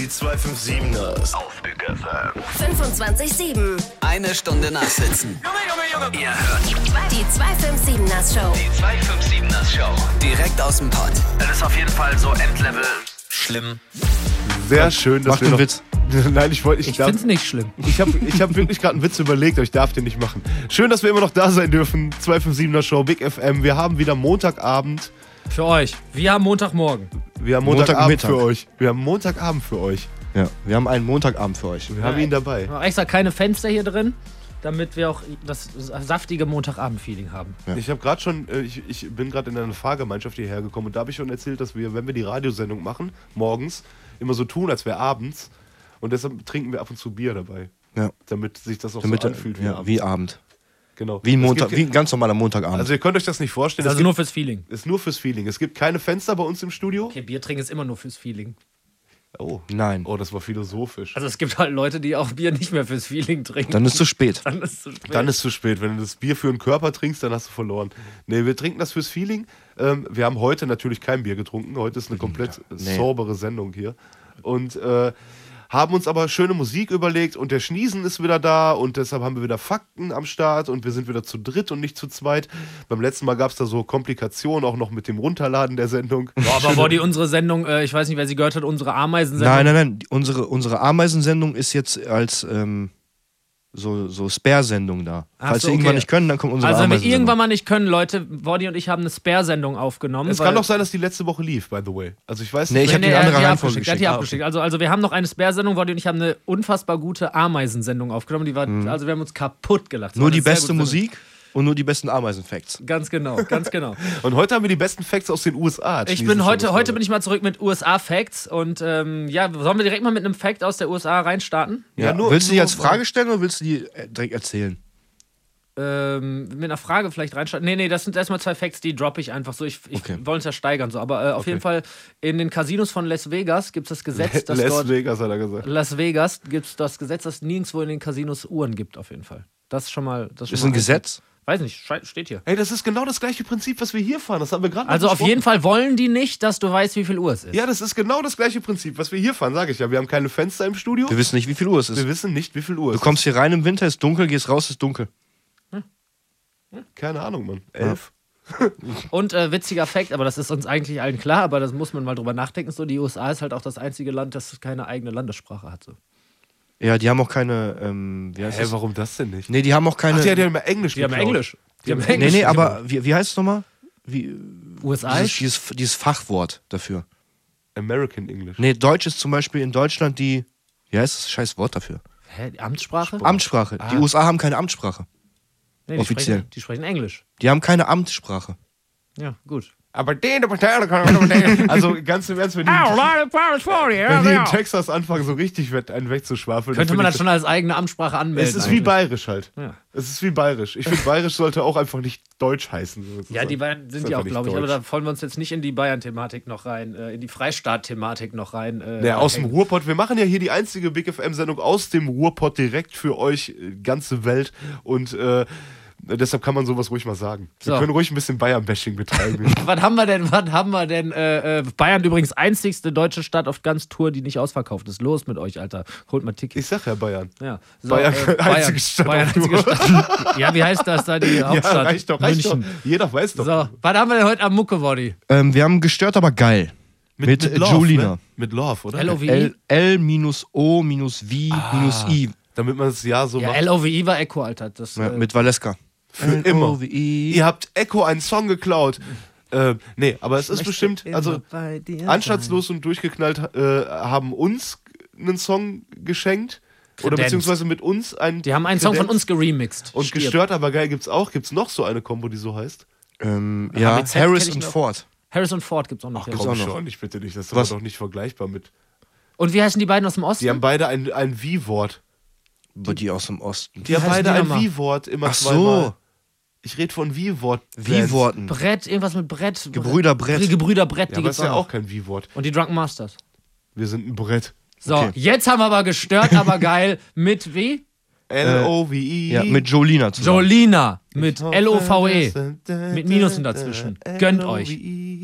Die 257ers auf Big FM. 25/7. Eine Stunde nachsitzen. Ihr hört Die 257ers Show. die 257ers Show. Direkt aus dem Pott. Das ist auf jeden Fall so Endlevel schlimm. Sehr schön, dass Mach wir den noch... Witz. Nein, ich find's nicht schlimm. Ich hab wirklich gerade einen Witz überlegt, aber ich darf den nicht machen. Schön, dass wir immer noch da sein dürfen. 257er Show, Big FM. Wir haben wieder Montagabend. Für euch. Wir haben Montagmorgen. Wir haben Montagabend Montagmittag. für euch. Wir haben Montagabend für euch. Ja, wir haben einen Montagabend für euch. Wir haben ihn dabei. Wir haben extra keine Fenster hier drin, damit wir auch das saftige Montagabend-Feeling haben. Ja. Ich habe gerade schon, ich bin gerade in eine Fahrgemeinschaft hierher gekommen und da habe ich schon erzählt, dass wir, wenn wir die Radiosendung machen, morgens, immer so tun, als wäre abends. Und deshalb trinken wir ab und zu Bier dabei. Ja. Damit sich das auch Damit, so anfühlt ja, wie Abend. Genau. Wie ein, Es Montag, gibt- wie ein ganz normaler Montagabend. Also ihr könnt euch das nicht vorstellen. Das ist Es also nur gibt- fürs Feeling. ist nur fürs Feeling. Es gibt keine Fenster bei uns im Studio. Okay, Bier trinken ist immer nur fürs Feeling. Oh. Nein. Oh, das war philosophisch. Also es gibt halt Leute, die auch Bier nicht mehr fürs Feeling trinken. Dann ist es zu spät. Dann ist es zu spät. Dann ist zu spät. Wenn du das Bier für den Körper trinkst, dann hast du verloren. Nee, wir trinken das fürs Feeling. Wir haben heute natürlich kein Bier getrunken. Heute ist eine komplett saubere Sendung hier. Und haben uns aber schöne Musik überlegt und der Schniesen ist wieder da und deshalb haben wir wieder Fakten am Start und wir sind wieder zu dritt und nicht zu zweit. Beim letzten Mal gab es da so Komplikationen, auch noch mit dem Runterladen der Sendung. Boah, aber Body, unsere Sendung, ich weiß nicht, wer sie gehört hat, unsere Ameisensendung. Nein. Unsere Ameisensendung ist jetzt als so Spare-Sendung da. Ach Falls so, wir irgendwann okay. nicht können, dann kommt unsere Also wenn wir Ameisensendung. irgendwann mal nicht können, Leute, Body und ich haben eine Spare-Sendung aufgenommen. Es kann doch sein, dass die letzte Woche lief, by the way. Also ich weiß Nee, nicht. ich hab die andere Reihenfolge abgeschickt. geschickt. Abgeschickt. Also wir haben noch eine Spare-Sendung, Body und ich haben eine unfassbar gute Ameisensendung aufgenommen. Die war, also wir haben uns kaputt gelacht. Das Nur war die eine sehr beste gute Musik und nur die besten Ameisen-Facts. Sendung. Ganz genau, ganz genau. Und heute haben wir die besten Facts aus den USA. Ich bin heute bin ich mal zurück mit USA-Facts und sollen wir direkt mal mit einem Fact aus der USA reinstarten? Ja, nur- willst du die nur- als Frage stellen oder willst du die direkt erzählen? Mit einer Frage vielleicht reinstarten. Nee, das sind erstmal 2 Facts, die droppe ich einfach so. Ich Okay. wollen es ja steigern so. Aber auf jeden Fall in den Casinos von Las Vegas gibt es das Gesetz, dass Las dort Vegas hat er gesagt. Las Vegas gibt es das Gesetz, dass nirgendwo in den Casinos Uhren gibt, auf jeden Fall. Das ist schon mal. Das Ist ein Gesetz? Weiß nicht, steht hier. Hey, das ist genau das gleiche Prinzip, was wir hier fahren. Das haben wir gerade Also auf jeden Fall wollen die nicht, dass du weißt, wie viel Uhr es ist. Ja, das ist genau das gleiche Prinzip, was wir hier fahren, sage ich ja. Wir haben keine Fenster im Studio. Wir wissen nicht, wie viel Uhr es ist. Wir wissen nicht, wie viel Uhr es Du kommst hier rein im Winter, ist dunkel, gehst raus, ist dunkel. ist. Keine Ahnung, Mann. 11? Und witziger Fact, aber das ist uns eigentlich allen klar, aber das muss man mal drüber nachdenken. So, die USA ist halt auch das einzige Land, das keine eigene Landessprache hat. So. Ja, die haben auch keine, wie heißt Hä, das? warum das denn nicht? Nee, die haben auch keine... Ach ja, die haben ja Englisch Die haben geklaut. Englisch. Die haben nee, Englisch. aber wie heißt es nochmal? USA? Dieses Fachwort dafür. American English. Nee, Deutsch ist zum Beispiel in Deutschland die... Wie heißt das scheiß Wort dafür? Hä, die Amtssprache? Amtssprache. Die USA haben keine Amtssprache. Nee, offiziell. Die sprechen Englisch. Die haben keine Amtssprache. Ja, gut. Aber also ganz im Ernst, wenn die in Texas anfangen, so richtig einen wegzuschwafeln. Könnte dann man find das schon als eigene Amtssprache anmelden? Es ist wie eigentlich. bayerisch halt. Ja. Es ist wie bayerisch. Ich finde, bayerisch sollte auch einfach nicht deutsch heißen. Ja, die Bayern sind ist ja auch, einfach glaube ich, nicht aber da deutsch. wollen wir uns jetzt nicht in die Bayern-Thematik noch rein, in die Freistaat-Thematik noch rein. Aus dem hängen. Ruhrpott. Wir machen ja hier die einzige Big FM-Sendung aus dem Ruhrpott direkt für euch, ganze Welt. Und deshalb kann man sowas ruhig mal sagen. Wir So. können ruhig ein bisschen Bayern-Bashing betreiben. Was haben wir denn? Bayern übrigens einzigste deutsche Stadt auf ganz Tour, die nicht ausverkauft ist. Los mit euch, Alter. Holt mal Tickets. Ich sag ja Bayern. Ja. So, Bayern, einzige Stadt Bayern, auf Tour. einzige Stadt. Ja, wie heißt das da, die Hauptstadt? Ja, reicht doch. München. Jeder weiß doch. So, was haben wir denn heute am Muckebody? Wir haben gestört, aber geil. Mit Love, Julina. Ne? Mit Love, oder? LOVI? L-O-V-I. Damit man es ja so Ja, macht. LOVI war Echo, Alter. Das, Ja, mit Valeska. Für immer. L-O-V-I. Ihr habt Echo einen Song geklaut. Nee, aber es ist bestimmt, also anstandslos und durchgeknallt haben uns einen Song geschenkt. Oder Kredenz. beziehungsweise mit uns einen. die haben einen Song von Kredenz. uns geremixed. Und Stirb. gestört, aber geil gibt's auch. Gibt's noch so eine Kombo, die so heißt? Ja, HBZ Harris kenn ich und noch. Ford. Harrison Ford gibt's auch noch. Gibt's Komm auch noch. schon, ich bitte dich. Das ist Was? aber doch nicht vergleichbar mit. Und wie heißen die beiden aus dem Osten? Die haben beide ein Wie-Wort. Die aus dem Osten. Die haben heißen beide die ein nochmal? Wie-Wort immer Ach zweimal. so. Ich rede von Wie-Wort. Wie-Worten. Brett, irgendwas mit Brett. Gebrüder Brett. Gebrüder Brett, Ja, die aber das gibt's ist ja auch. auch kein Wie-Wort. Und die Drunken Masters. Wir sind ein Brett. So, Okay. jetzt haben wir aber gestört, aber geil mit wie? L-O-V-I. Ja, mit Jolina zusammen. Jolina mit L-O-V-E. Mit Minusen dazwischen. Gönnt euch.